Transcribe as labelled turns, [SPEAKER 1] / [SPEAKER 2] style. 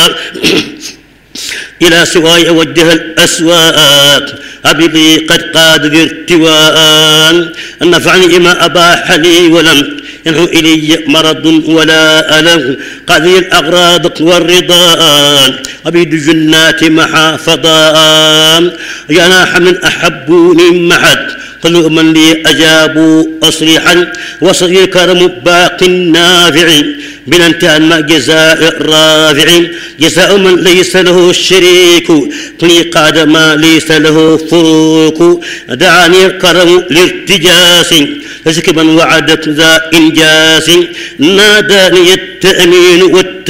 [SPEAKER 1] إلى سواي وجه الأسواق أبدي قد قاد ارتواء نفعني ما أباح لي ولم ينهو إلي مرض ولا ألم قاضي الأغراض والرضا أبيد الجنات محافظا يا ناح من أحبوني محد قلوا من لي أجابوا أصريحا وصغير كرم باق نافع بلا ما جزاء رافع جزاء من ليس له شريك قلي قاد ما ليس له فروق دعاني الكرم لارتجاس فسكبا وعدت ذا إنجاس ناداني التأمين